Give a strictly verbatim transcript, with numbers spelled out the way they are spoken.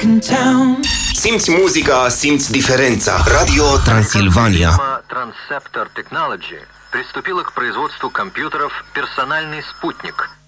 in town. Simți muzica, simți diferența. Radio Transilvania. Фирма Transceptor Technology приступила к производству компьютеров «Персональный спутник».